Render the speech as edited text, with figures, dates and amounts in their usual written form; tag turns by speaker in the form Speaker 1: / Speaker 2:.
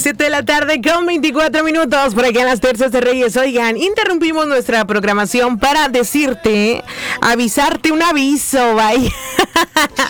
Speaker 1: 7 de la tarde con 24 minutos por aquí en las Tercias de Reyes. Oigan, interrumpimos nuestra programación para decirte, avisarte un aviso, vaya.